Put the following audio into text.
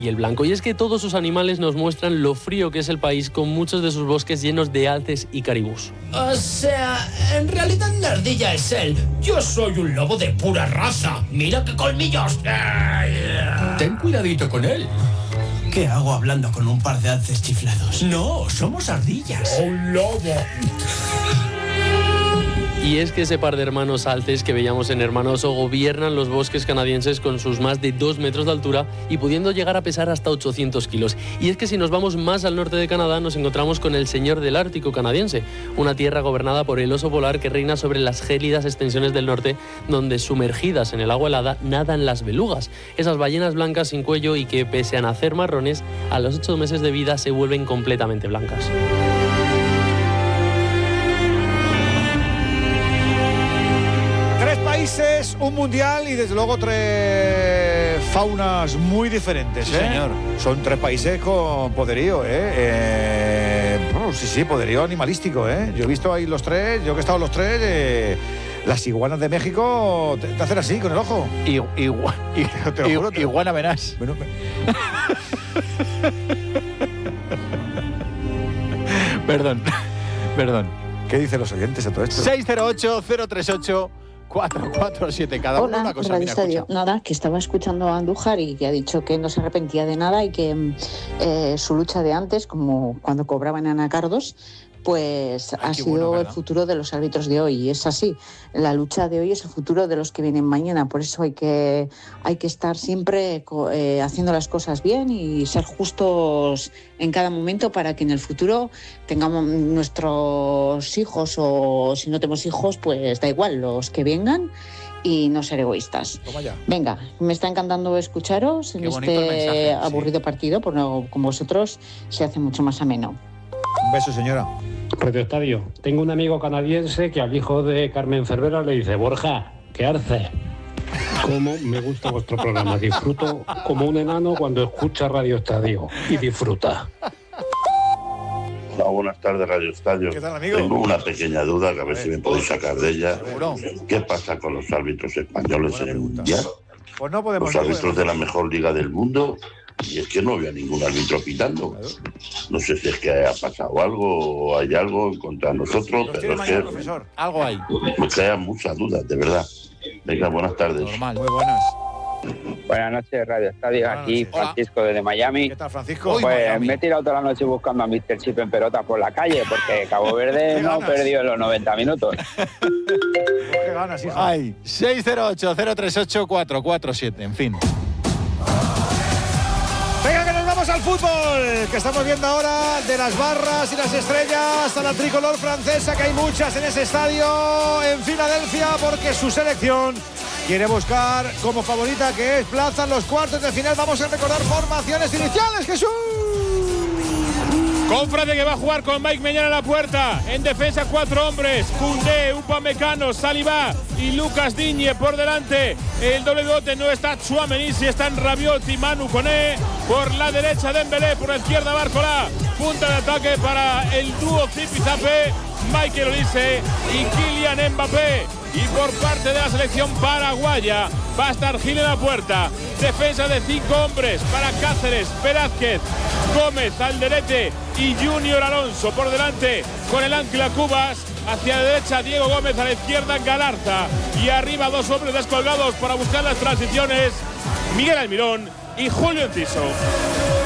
y el blanco. Y es que todos sus animales nos muestran lo frío que es el país, con muchos de sus bosques llenos de alces y caribús. O sea, en realidad la ardilla es él. Yo soy un lobo de pura raza. ¡Mira qué colmillos! Ten cuidadito con él. ¿Qué hago hablando con un par de alces chiflados? No, somos ardillas. ¡Un lobo! Y es que ese par de hermanos alces que veíamos en Hermanoso gobiernan los bosques canadienses con sus más de 2 metros de altura y pudiendo llegar a pesar hasta 800 kilos. Y es que si nos vamos más al norte de Canadá nos encontramos con el señor del Ártico canadiense, una tierra gobernada por el oso polar que reina sobre las gélidas extensiones del norte, donde sumergidas en el agua helada nadan las belugas, esas ballenas blancas sin cuello y que pese a nacer marrones, a los 8 meses de vida se vuelven completamente blancas. Países, un mundial y desde luego 3 faunas muy diferentes. Sí, señor. Son 3 países con poderío, sí, poderío animalístico, Yo he visto ahí los 3, yo que he estado en los 3, las iguanas de México te hacen así con el ojo. Te lo juro, Iguana venás. Bueno, Perdón. ¿Qué dicen los oyentes a todo esto? 608-038-447. Cada uno una cosa. Radio Estadio. Nada, que estaba escuchando a Andújar y que ha dicho que no se arrepentía de nada y que su lucha de antes, como cuando cobraban anacardos, pues ha sido el futuro de los árbitros de hoy. Y es así, la lucha de hoy es el futuro de los que vienen mañana. Por eso hay que estar siempre haciendo las cosas bien y ser justos en cada momento para que en el futuro tengamos nuestros hijos, o si no tenemos hijos, pues da igual, los que vengan, y no ser egoístas. Venga, me está encantando escucharos en este aburrido partido, porque con vosotros se hace mucho más ameno. Un beso, señora. Radio Estadio. Tengo un amigo canadiense que al hijo de Carmen Cervera le dice: Borja, ¿qué haces? Cómo me gusta vuestro programa. Disfruto como un enano cuando escucha Radio Estadio. Y disfruta. Hola, buenas tardes, Radio Estadio. ¿Qué tal, amigo? Tengo una pequeña duda que a ver si me podéis sacar de ella. ¿Seguro? ¿Qué pasa con los árbitros españoles en el Mundial? Pues no podemos. Los árbitros de la mejor liga del mundo. Y es que no había ningún árbitro pitando. No sé si es que ha pasado algo o hay algo contra nosotros, pero es que algo hay. Me crean muchas dudas, de verdad. Venga, buenas tardes. Normal. Muy buenas. Buenas noches, Radio Estadio. Aquí Francisco desde Miami. ¿Qué tal, Francisco? Pues me he tirado toda la noche buscando a Mr. Chip en pelota por la calle, porque Cabo Verde no perdió en los 90 minutos. ¿Qué ganas, hijo? Ay, 608-038-447, en fin. Venga, que nos vamos al fútbol, que estamos viendo ahora de las barras y las estrellas a la tricolor francesa, que hay muchas en ese estadio en Filadelfia, porque su selección quiere buscar como favorita, que es plaza en los cuartos de final. Vamos a recordar formaciones iniciales, Jesús. Con Francia, que va a jugar con Mike Maignan a la puerta. En defensa 4 hombres: Koundé, Upamecano, Saliba y Lucas Digne por delante. El doble bote no está Tchouaméni, si están Rabiot y Manu Koné. Por la derecha Dembélé, por la izquierda Barcola. Punta de ataque para el dúo Zipizape, Michael Olise y Kylian Mbappé. Y por parte de la selección paraguaya va a estar Gil en la puerta. Defensa de 5 hombres para Cáceres, Velázquez, Gómez, Alderete y Junior Alonso por delante con el Ancla Cubas. Hacia la derecha Diego Gómez, a la izquierda Galarza. Y arriba 2 hombres descolgados para buscar las transiciones: Miguel Almirón y Julio Enciso.